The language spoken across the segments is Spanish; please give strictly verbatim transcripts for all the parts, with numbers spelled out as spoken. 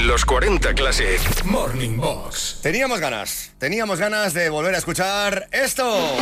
Los cuarenta Classic Morning Box. Teníamos ganas, teníamos ganas de volver a escuchar esto.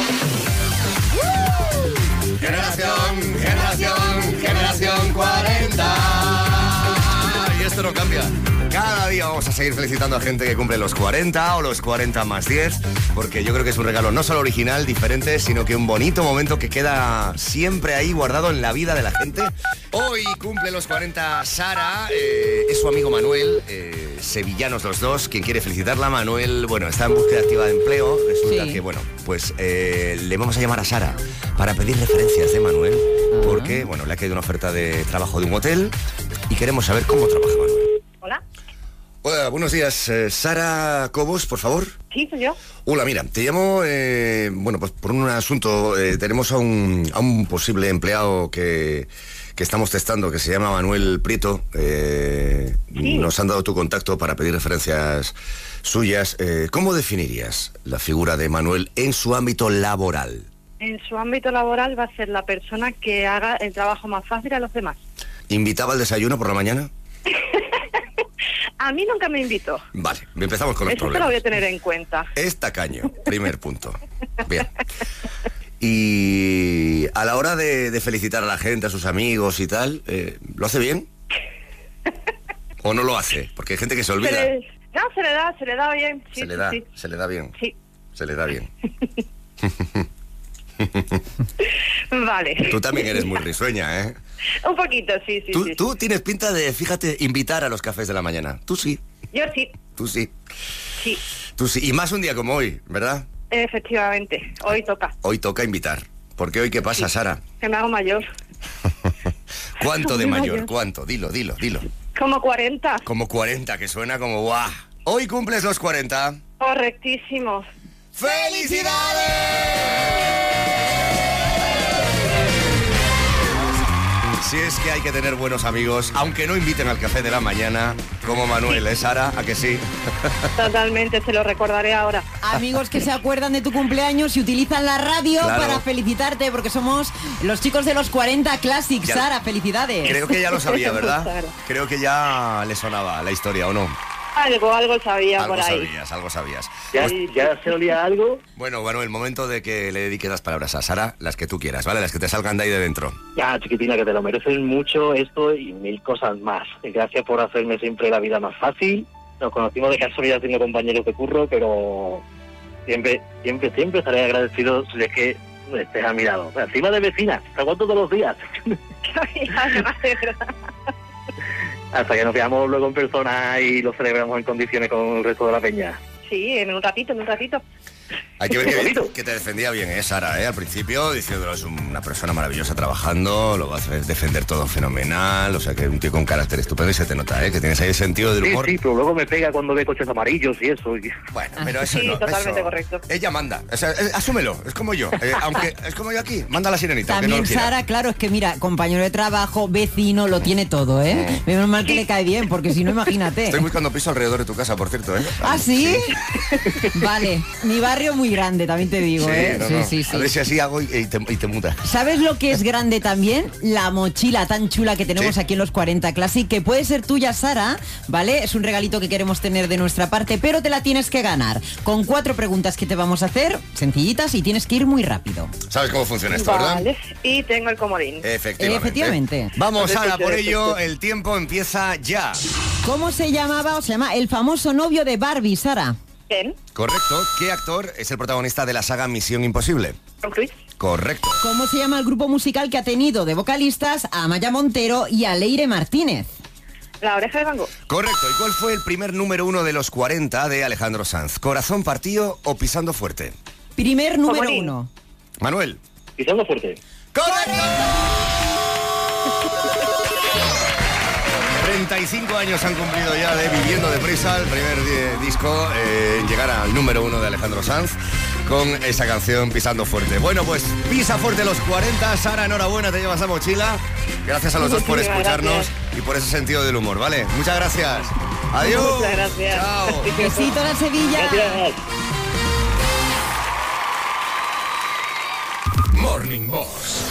Generación, generación, generación cuarenta. Y esto no cambia. Cada día vamos a seguir felicitando a gente que cumple los cuarenta o los cuarenta más diez, porque yo creo que es un regalo no solo original, diferente, sino que un bonito momento que queda siempre ahí guardado en la vida de la gente. Hoy cumple los cuarenta Sara, eh, es su amigo Manuel, eh, sevillanos los dos. Quien quiere felicitarla, Manuel, bueno, está en búsqueda activa de empleo. Resulta sí. que, bueno, pues eh, le vamos a llamar a Sara para pedir referencias de Manuel, uh-huh. porque, bueno, le ha caído una oferta de trabajo de un hotel y queremos saber cómo trabaja Manuel. Hola. Hola, buenos días. Eh, Sara Cobos, por favor. Sí, soy yo. Hola, mira, te llamo, eh, bueno, pues por un asunto. Eh, tenemos a un, a un posible empleado que, que estamos testando, que se llama Manuel Prieto. Eh, sí. Nos han dado tu contacto para pedir referencias suyas. Eh, ¿Cómo definirías la figura de Manuel en su ámbito laboral? En su ámbito laboral va a ser la persona que haga el trabajo más fácil a los demás. ¿Invitaba al desayuno por la mañana? A mí nunca me invitó. Vale, empezamos con los Eso problemas. te lo voy a tener en cuenta. Es tacaño, primer punto. Bien. Y a la hora de, de felicitar a la gente, a sus amigos y tal, eh, ¿lo hace bien? ¿O no lo hace? Porque hay gente que se olvida. Se le, no, se le da, se le da bien. Sí, se le sí, da, sí. se le da bien. Sí. Se le da bien. Vale. Tú también eres muy risueña, ¿eh? Un poquito, sí, sí, tú, sí. Tú tienes pinta de, fíjate, invitar a los cafés de la mañana. Tú sí. Yo sí. Tú sí. Sí. Tú sí. Y más un día como hoy, ¿verdad? Efectivamente. Hoy toca. Hoy toca invitar. ¿Por qué hoy qué pasa, sí. Sara? Que me hago mayor. ¿Cuánto de mayor? mayor? ¿Cuánto? Dilo, dilo, dilo. Como cuarenta. Como cuarenta, que suena como guau. Hoy cumples los cuarenta. Correctísimo. ¡Felicidades! Si es que hay que tener buenos amigos, aunque no inviten al café de la mañana, como Manuel, ¿eh, Sara? ¿A que sí? Totalmente, se lo recordaré ahora. Amigos que se acuerdan de tu cumpleaños y utilizan la radio claro. para felicitarte, porque somos los chicos de los cuarenta Classic. Ya, Sara, felicidades. Creo que ya lo sabía, ¿verdad? Creo que ya le sonaba la historia, ¿o no? Algo, algo sabía algo por ahí. Algo sabías, algo sabías. ¿Ya, pues, ¿Ya se olía algo? Bueno, bueno, el momento de que le dediques las palabras a Sara, las que tú quieras, ¿vale? Las que te salgan de ahí de dentro. Ya, chiquitina, que te lo mereces mucho esto y mil cosas más. Gracias por hacerme siempre la vida más fácil. Nos conocimos de casualidad siendo compañeros de curro, pero siempre, siempre, siempre estaré agradecido de que estés a mi lado. O sea, encima de vecinas, te aguanto todos los días. Hasta que nos veamos luego en persona y lo celebramos en condiciones con el resto de la peña. Sí, en un ratito, en un ratito. Hay que ver que, que te defendía bien, ¿eh, Sara? ¿eh? Al principio, diciéndolo, es una persona maravillosa trabajando, lo vas a defender todo fenomenal, o sea, que un tío con carácter estupendo y se te nota, ¿eh? Que tienes ahí el sentido del humor. Sí, sí, pero luego me pega cuando ve coches amarillos y eso. Y... Bueno, pero eso sí, no. totalmente eso, correcto. Ella manda, o sea, eh, asúmelo, es como yo, eh, aunque es como yo aquí, manda la sirenita. También no Sara, claro, es que mira, compañero de trabajo, vecino, lo tiene todo, ¿eh? Mm. Menos mal que le cae bien, porque si no, imagínate. Estoy buscando piso alrededor de tu casa, por cierto, ¿eh? ¿Ah, sí? sí. Vale, mi barrio muy grande, también te digo. Sí, ¿eh? no, sí, no. sí, sí. A ver si así hago y, y, te, y te mudas. ¿Sabes lo que es grande también? La mochila tan chula que tenemos sí. aquí en los cuarenta Classic, que puede ser tuya, Sara, ¿vale? Es un regalito que queremos tener de nuestra parte, pero te la tienes que ganar. Con cuatro preguntas que te vamos a hacer, sencillitas, y tienes que ir muy rápido. ¿Sabes cómo funciona esto, vale. verdad? Vale, y tengo el comodín. Efectivamente. Efectivamente. Vamos, Sara, por ello, el tiempo empieza ya. ¿Cómo se llamaba o se llama el famoso novio de Barbie, Sara? ¿Ken? Correcto. ¿Qué actor es el protagonista de la saga Misión Imposible? Tom Cruise. Correcto. ¿Cómo se llama el grupo musical que ha tenido de vocalistas a Amaya Montero y a Leire Martínez? La Oreja de Van Gogh. Correcto. ¿Y cuál fue el primer número uno de los cuarenta de Alejandro Sanz? ¿Corazón partido o Pisando fuerte? Primer número Comodín. uno. Manuel. Pisando fuerte. ¡Correcto! treinta y cinco años han cumplido ya de Viviendo Deprisa, el primer eh, disco eh, en llegar al número uno de Alejandro Sanz con esa canción Pisando Fuerte. Bueno, pues pisa fuerte los cuarenta. Sara, enhorabuena, te llevas la mochila. Gracias a los dos por escucharnos gracias. Y por ese sentido del humor, ¿vale? Muchas gracias. Adiós. Muchas gracias. Chao. Besito a Sevilla. Gracias. Morning Box.